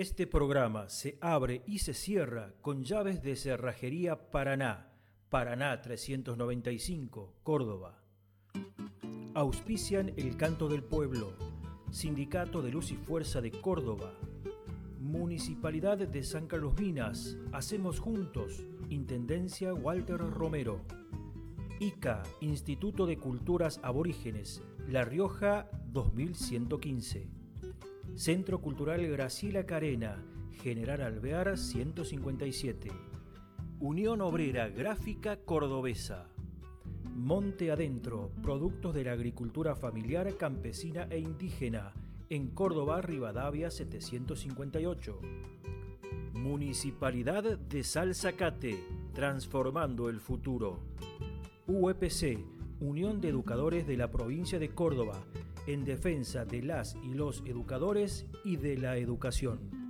Este programa se abre y se cierra con llaves de Cerrajería Paraná, Paraná 395, Córdoba. Auspician El Canto del Pueblo, Sindicato de Luz y Fuerza de Córdoba, Municipalidad de San Carlos Minas, Hacemos Juntos, Intendencia Walter Romero, ICA, Instituto de Culturas Aborígenes, La Rioja 2115, Centro Cultural Graciela Carena, General Alvear 157, Unión Obrera Gráfica Cordobesa, Monte Adentro, productos de la agricultura familiar, campesina e indígena, en Córdoba, Rivadavia 758. Municipalidad de Salzacate, transformando el futuro. UEPC, Unión de Educadores de la Provincia de Córdoba, en defensa de las y los educadores y de la educación.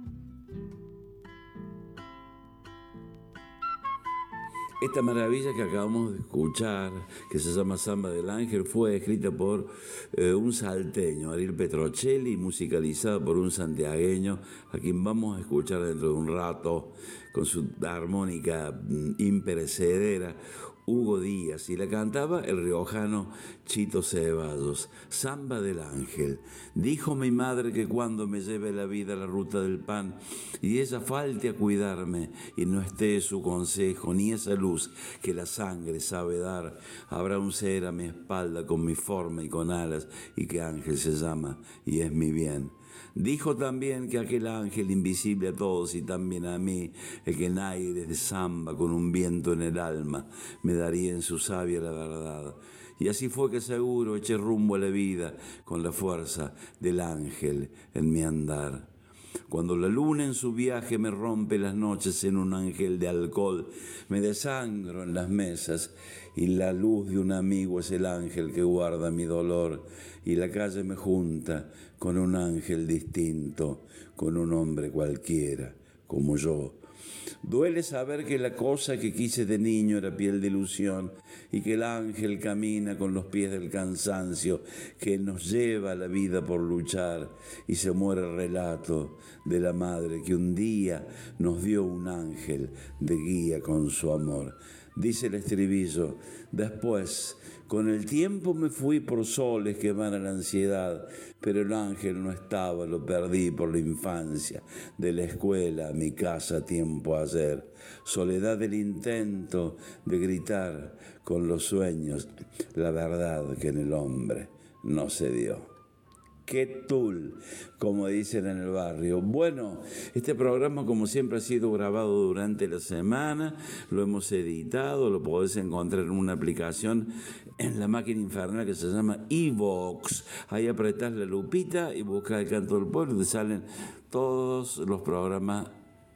Esta maravilla que acabamos de escuchar, que se llama Samba del Ángel, fue escrita por un salteño, Ariel Petrocelli, y musicalizada por un santiagueño, a quien vamos a escuchar dentro de un rato con su armónica imperecedera, Hugo Díaz, y la cantaba el riojano Chito Ceballos. Samba del Ángel. Dijo mi madre que cuando me lleve la vida a la ruta del pan y ella falte a cuidarme y no esté su consejo ni esa luz que la sangre sabe dar, habrá un ser a mi espalda con mi forma y con alas y que ángel se llama y es mi bien. Dijo también que aquel ángel invisible a todos y también a mí, el que en aires de samba con un viento en el alma me daría en su savia la verdad. Y así fue que seguro eché rumbo a la vida con la fuerza del ángel en mi andar. Cuando la luna en su viaje me rompe las noches en un ángel de alcohol, me desangro en las mesas y la luz de un amigo es el ángel que guarda mi dolor y la calle me junta con un ángel distinto, con un hombre cualquiera, como yo. Duele saber que la cosa que quise de niño era piel de ilusión y que el ángel camina con los pies del cansancio que nos lleva a la vida por luchar y se muere el relato de la madre que un día nos dio un ángel de guía con su amor. Dice el estribillo, después, con el tiempo me fui por soles que van a la ansiedad, pero el ángel no estaba, lo perdí por la infancia, de la escuela a mi casa tiempo ayer. Soledad del intento de gritar con los sueños la verdad que en el hombre no se dio. ¡Qué tul!, como dicen en el barrio. Bueno, este programa como siempre ha sido grabado durante la semana, lo hemos editado, lo podés encontrar en una aplicación en la máquina infernal que se llama iVoox. Ahí apretás la lupita y buscás El Canto del Pueblo y te salen todos los programas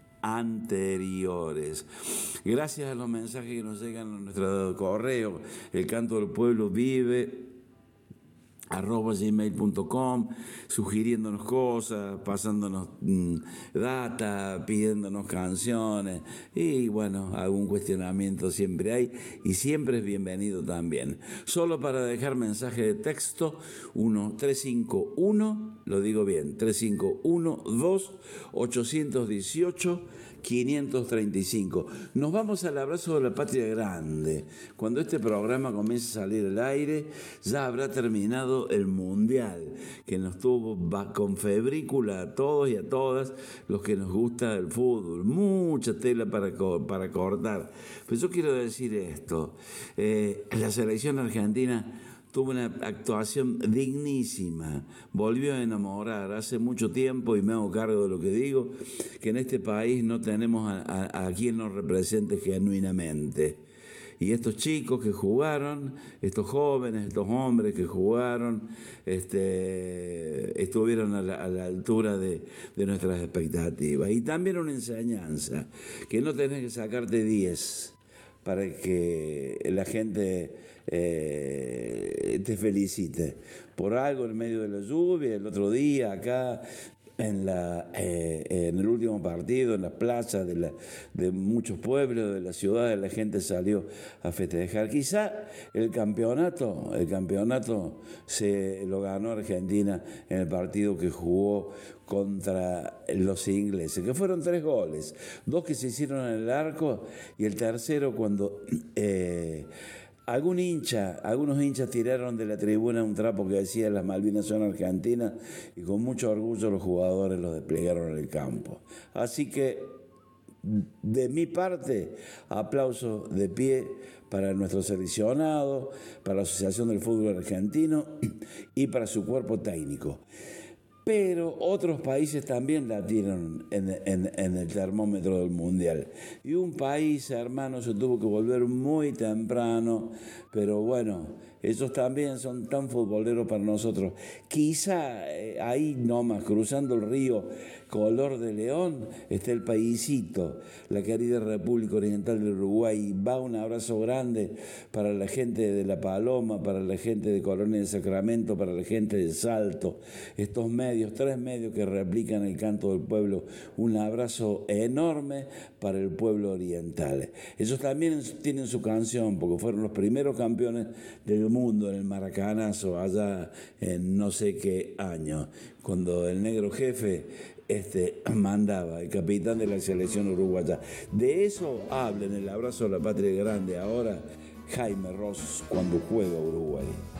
anteriores. Gracias a los mensajes que nos llegan a nuestro correo, El Canto del Pueblo vive @gmail.com, sugiriéndonos cosas, pasándonos data, pidiéndonos canciones y bueno, algún cuestionamiento siempre hay y siempre es bienvenido también. Solo para dejar mensaje de texto 351, lo digo bien, 351-2-818-535. Nos vamos al abrazo de la patria grande. Cuando este programa comience a salir al aire, ya habrá terminado el mundial, que nos tuvo con febrícula a todos y a todas los que nos gusta el fútbol. Mucha tela para cortar. Pero yo quiero decir esto, la selección argentina tuvo una actuación dignísima, volvió a enamorar hace mucho tiempo, y me hago cargo de lo que digo, que en este país no tenemos a quien nos represente genuinamente. Y estos chicos que jugaron, estos jóvenes, estos hombres que jugaron, estuvieron a la altura de nuestras expectativas. Y también una enseñanza, que no tenés que sacarte 10 para que la gente te felicite. Por algo en medio de la lluvia, el otro día acá en el último partido, en las plazas de muchos pueblos, de las ciudades, la gente salió a festejar. Quizá el campeonato se lo ganó Argentina en el partido que jugó contra los ingleses, que fueron 3 goles, 2 que se hicieron en el arco y el tercero cuando algunos hinchas tiraron de la tribuna un trapo que decía las Malvinas son argentinas y con mucho orgullo los jugadores los desplegaron en el campo. Así que de mi parte, aplauso de pie para nuestro seleccionado, para la Asociación del Fútbol Argentino y para su cuerpo técnico. Pero otros países también la tienen en el termómetro del Mundial. Y un país, hermano, se tuvo que volver muy temprano, pero bueno, ellos también son tan futboleros para nosotros. Quizá ahí nomás, cruzando el río Color de León, está el paísito, la querida República Oriental del Uruguay. Va un abrazo grande para la gente de La Paloma, para la gente de Colonia de Sacramento, para la gente de Salto, estos medios, 3 medios que replican el canto del pueblo. Un abrazo enorme para el pueblo oriental. Ellos también tienen su canción, porque fueron los primeros campeones del mundo en el Maracanazo, allá en no sé qué año, cuando el negro jefe mandaba, el capitán de la selección uruguaya. De eso habla en el abrazo a la patria grande ahora Jaime Ross cuando juega Uruguay.